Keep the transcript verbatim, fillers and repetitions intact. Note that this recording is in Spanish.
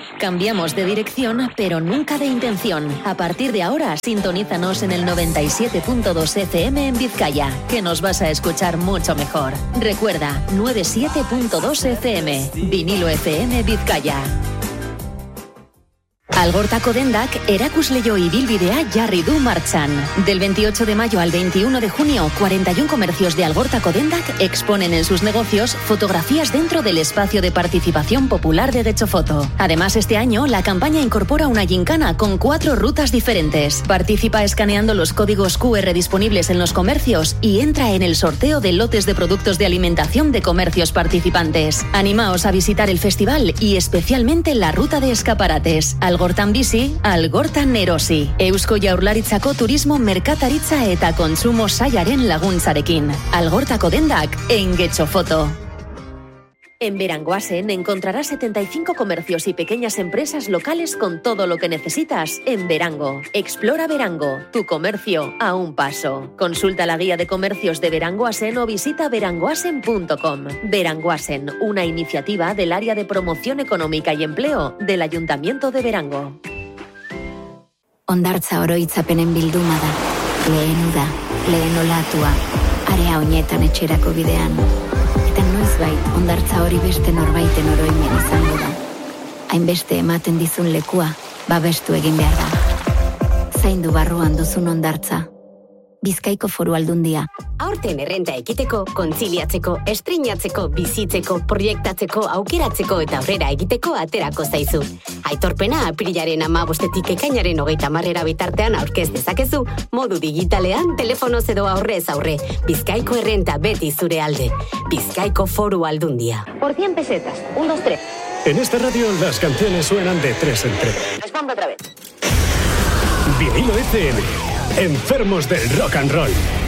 Cambiamos de dirección, pero nunca de intención. A partir de ahora, sintonízanos en el noventa y siete punto dos F M en Vizcaya, que nos vas a escuchar mucho mejor. Recuerda, noventa y siete punto dos F M, Vinilo F M Vizcaya. Algortako dendak erakusleio ibilbidea jarri du martxan. Del veintiocho de mayo al veintiuno de junio, cuarenta y un comercios de Algortako dendak exponen en sus negocios fotografías dentro del espacio de participación popular de Dechofoto. Además, este año la campaña incorpora una gincana con cuatro rutas diferentes. Participa escaneando los códigos Q R disponibles en los comercios y entra en el sorteo de lotes de productos de alimentación de comercios participantes. Animaos a visitar el festival y especialmente la ruta de escaparates. Algortan bizi, Algortan erosi. Eusko Jaurlaritzako turismo merkataritza eta kontsumo sailaren laguntzarekin. Algortako dendak en Getxofoto. En Beranguasen encontrarás setenta y cinco comercios y pequeñas empresas locales con todo lo que necesitas en Berango. Explora Berango, tu comercio a un paso. Consulta la guía de comercios de Beranguasen o visita beranguasen punto com. Beranguasen, una iniciativa del área de promoción económica y empleo del Ayuntamiento de Berango. Hondartza oroitzapenen bilduma da. Lehen uda, lehen olatua, area oinetan etxerako bidean. Eta noizbait, hondartza hori beste norbaiten oroimen izango da. Hainbeste ematen dizun lekua, babestu egin behar da. Zaindu barruan duzun hondartza. Bizkaiko Foru Aldundia. Aurten errenta ekiteko, kontziliatzeko, estreinatzeko, bizitzeko, proiektatzeko, aukeratzeko eta aurrera egiteko aterako zaizu. Aitorpena apirilaren hamabostetik ekainaren hogeita hamarera bitartean aurkez dezakezu, modu digitalean, telefonoz edo aurrez aurre. Bizkaiko errenta beti zure alde. Bizkaiko Foru Aldundia. Por cien pesetas. Un, dos, tres. En esta radio las canciones suenan de tres en tres. Respondo otra vez. Vinilo F M. Enfermos del rock and roll.